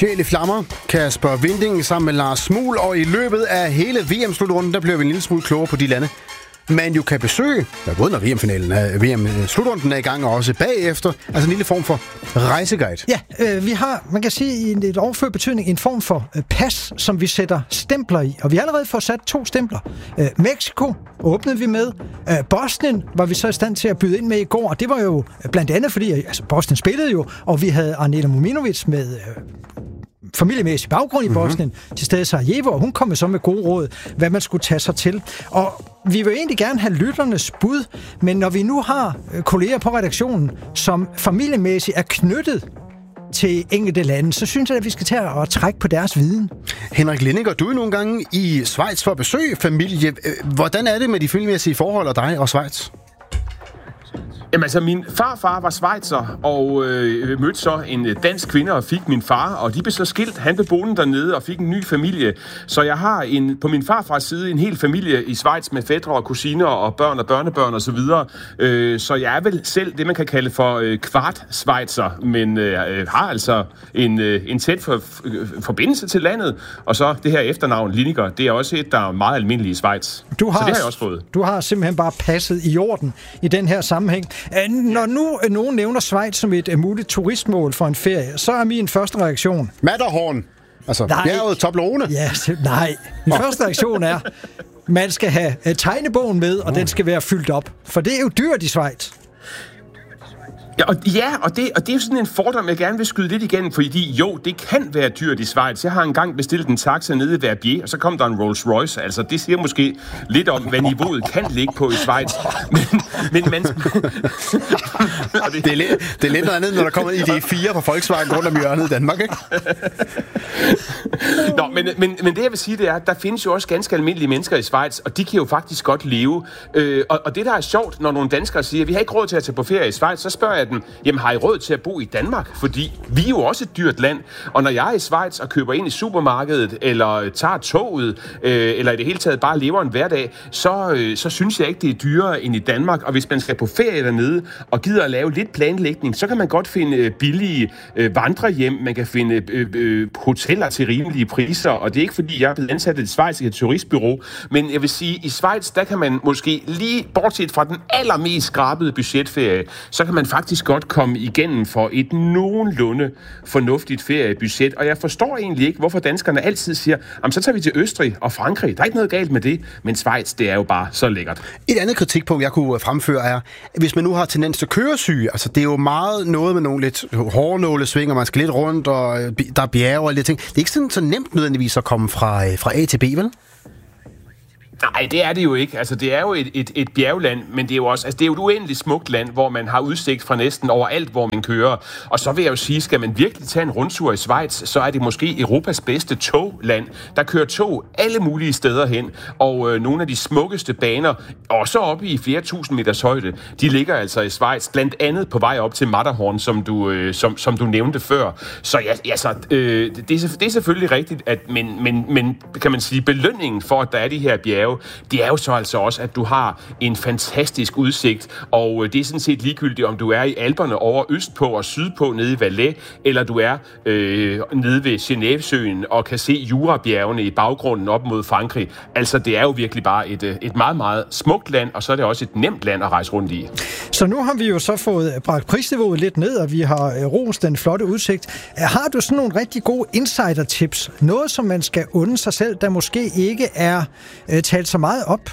Sjæl i flammer, Kasper Winding sammen med Lars Smul, og i løbet af hele VM-slutrunden, der bliver vi en lille smule klogere på de lande, man jo kan besøge, både når VM-slutrunden er i gang, og også bagefter, altså en lille form for rejseguide. Ja, vi har, man kan sige i en overført betydning, en form for pas, som vi sætter stempler i, og vi har allerede fået sat 2 stempler. Mexico åbnede vi med, Bosnien var vi så i stand til at byde ind med i går, og det var jo blandt andet fordi, altså Bosnien spillede jo, og vi havde Arnela Mominovic med familiemæssig baggrund i Bosnien til stedet Sarajevo, og hun kom så med gode råd, hvad man skulle tage sig til. Og vi vil egentlig gerne have lytternes bud, men når vi nu har kolleger på redaktionen, som familiemæssigt er knyttet til enkelte lande, så synes jeg, at vi skal tage og trække på deres viden. Henrik Lindinger, du er nogle gange i Schweiz for at besøge familie. Hvordan er det med de familiemæssige forhold og dig og Schweiz? Jamen altså, min farfar var schweizer og mødte så en dansk kvinde og fik min far, og de blev så skilt. Han blev boende dernede og fik en ny familie. Så jeg har på min farfars side en hel familie i Schweiz med fætre og kusiner og børn og børnebørn og så videre. Så jeg er vel selv det, man kan kalde for kvart schweizer, men har altså en tæt forbindelse til landet. Og så det her efternavn, Lindinger, det er også et, der er meget almindeligt i Schweiz. Så det har jeg også fået. Du har simpelthen bare passet i orden i den her sammenhæng. Når nu nogen nævner Schweiz som et muligt turistmål for en ferie, så er min første reaktion... Matterhorn! Altså, bjerget Toblerone? Ja, nej. Min første reaktion er, man skal have tegnebogen med, og den skal være fyldt op. For det er jo dyrt i Schweiz. Og det er jo sådan en fordom, jeg gerne vil skyde lidt igen, fordi jo, det kan være dyrt i Schweiz. Jeg har engang bestilt en taxa nede i Verbier, og så kom der en Rolls Royce. Altså, det siger måske lidt om, hvad niveauet kan ligge på i Schweiz. Men man... det er lidt noget andet, når der kommer ID4 fra Volkswagen rundt om hjørnet i Danmark, ikke? Nå, men det jeg vil sige, det er, at der findes jo også ganske almindelige mennesker i Schweiz, og de kan jo faktisk godt leve. Og det, der er sjovt, når nogle danskere siger, at vi har ikke råd til at tage på ferie i Schweiz, så spørger jeg dem, jamen har I råd til at bo i Danmark? Fordi vi er jo også et dyrt land, og når jeg er i Schweiz og køber ind i supermarkedet, eller tager toget, eller i det hele taget bare lever en hverdag, så synes jeg ikke, det er dyrere end i Danmark. Og hvis man skal på ferie dernede, og gider at lave lidt planlægning, så kan man godt finde billige vandrehjem, man kan finde hoteller til rimelige priser, og det er ikke fordi, jeg er blevet ansat i et schweizisk turistbureau, men jeg vil sige, i Schweiz, der kan man måske lige, bortset fra den allermest skrabede budgetferie, så kan man faktisk godt komme igennem for et nogenlunde fornuftigt feriebudget, og jeg forstår egentlig ikke, hvorfor danskerne altid siger, jamen så tager vi til Østrig og Frankrig. Der er ikke noget galt med det, men Schweiz, det er jo bare så lækkert. Et andet kritikpunkt, jeg kunne fremføre er, hvis man nu har tendens til køresyge, altså det er jo meget noget med nogle lidt hårnålesvinger, man skal lidt rundt, og der er bjerge og lidt ting. Det er ikke sådan så nemt nødvendigvis at komme fra A til B, vel? Nej, det er det jo ikke. Altså, det er jo et bjergland, men det er jo også, altså, det er jo et uendeligt smukt land, hvor man har udsigt fra næsten overalt, hvor man kører. Og så vil jeg jo sige, skal man virkelig tage en rundtur i Schweiz, så er det måske Europas bedste togland. Der kører tog alle mulige steder hen, og nogle af de smukkeste baner, også oppe i flere tusind meters højde, de ligger altså i Schweiz, blandt andet på vej op til Matterhorn, som du nævnte før. Så ja, altså, det er selvfølgelig rigtigt, at, men kan man sige, belønningen for, at der er de her bjerge, det er jo så altså også, at du har en fantastisk udsigt, og det er sådan set ligegyldigt, om du er i Alperne over østpå og sydpå nede i Valais, eller du er nede ved Genèvesøen og kan se Jurabjergene i baggrunden op mod Frankrig. Altså, det er jo virkelig bare et meget, meget smukt land, og så er det også et nemt land at rejse rundt i. Så nu har vi jo så fået bragt prisniveauet lidt ned, og vi har rost den flotte udsigt. Har du sådan nogle rigtig gode insider-tips? Noget, som man skal unde sig selv, der måske ikke er talt så meget op?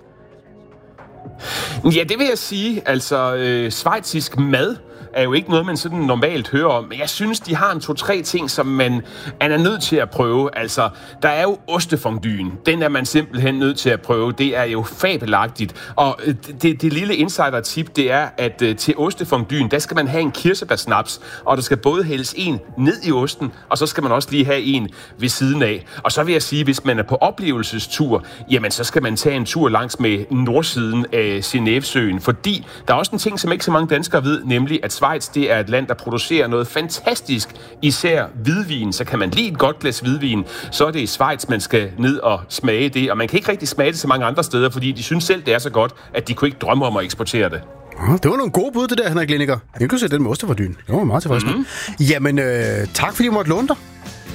Ja, det vil jeg sige. Altså, schweizisk mad er jo ikke noget, man sådan normalt hører om. Men jeg synes, de har 2-3 ting, som man er nødt til at prøve. Altså, der er jo ostefondyen. Den er man simpelthen nødt til at prøve. Det er jo fabelagtigt. Og det lille insider-tip, det er, at til ostefondyen, der skal man have en kirsebærsnaps, og der skal både hældes en ned i osten, og så skal man også lige have en ved siden af. Og så vil jeg sige, hvis man er på oplevelsestur, jamen så skal man tage en tur langs med nordsiden af Genèvesøen, fordi der er også en ting, som ikke så mange danskere ved, nemlig at Schweiz, det er et land, der producerer noget fantastisk, især hvidvin. Så kan man lide et godt glas hvidvin, så er det i Schweiz, man skal ned og smage det. Og man kan ikke rigtig smage det så mange andre steder, fordi de synes selv, det er så godt, at de kunne ikke drømme om at eksportere det. Det var nogle gode bud, det der, Henrik Lindinger. Jeg kunne se den med ostefondyen. Det var meget tilfreds med. Jamen, tak fordi du måtte låne dig.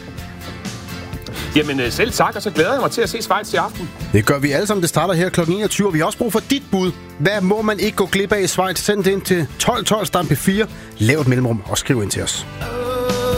Jamen selv tak, og så glæder jeg mig til at se Schweiz i aften. Det gør vi alle sammen. Det starter her kl. 21, og vi har også brug for dit bud. Hvad må man ikke gå glip af i Schweiz? Send det ind til 1212 stampe 4. Lav et mellemrum og skriv ind til os.